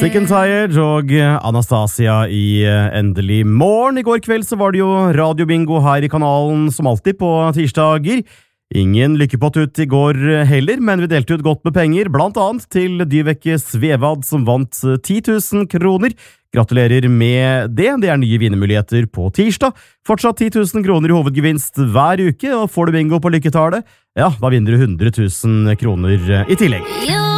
Sick and Tired og Anastasia i Endelig morgen. I går kveld så var det jo radiobingo her i kanalen som alltid på tirsdager. Ingen lykkepott ut i går heller, men vi delte ut godt med penger, blant annet til Dyveke Svevad som vant 10 000 kroner. Gratulerer med det. Det er nye vinnermuligheter på tirsdag. Fortsatt 10 000 kroner i hovedgevinst hver uke, og får du bingo på lykketallet, ja, da vinner du 100 000 kroner i tillegg.